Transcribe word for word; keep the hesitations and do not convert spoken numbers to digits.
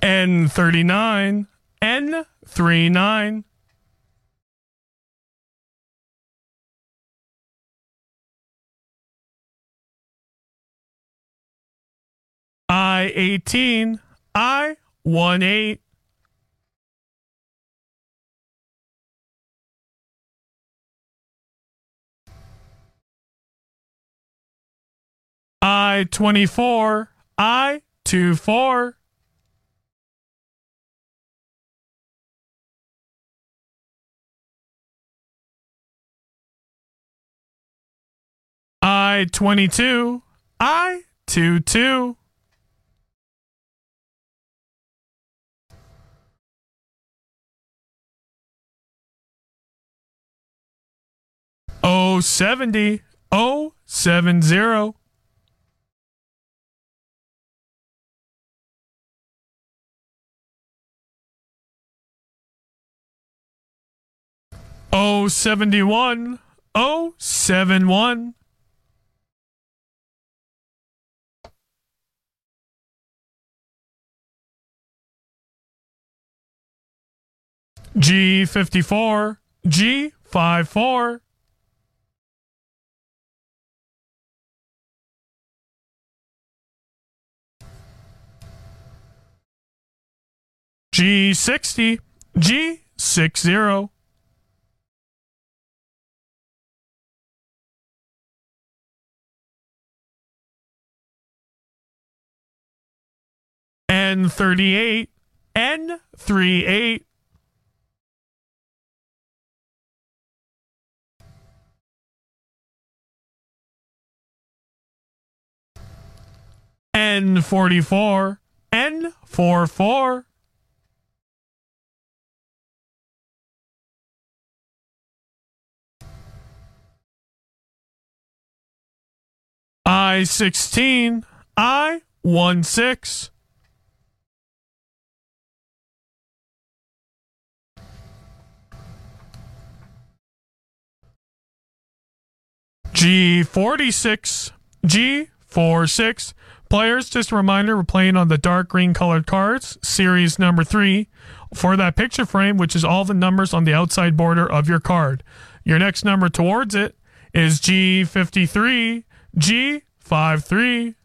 N thirty-nine, N thirty-nine. I eighteen, I eighteen. I twenty-four, I twenty-four. I twenty-two, I twenty-two. O seventy, O seventy. O seventy-one, O seventy-one. G fifty-four, G fifty-four. G sixty, G sixty. N thirty-eight, N thirty-eight. N forty-four, N forty-four. I sixteen, I sixteen. G forty-six, G forty-six. Players, just a reminder, we're playing on the dark green colored cards, series number three, for that picture frame, which is all the numbers on the outside border of your card. Your next number towards it is G fifty-three, G fifty-three.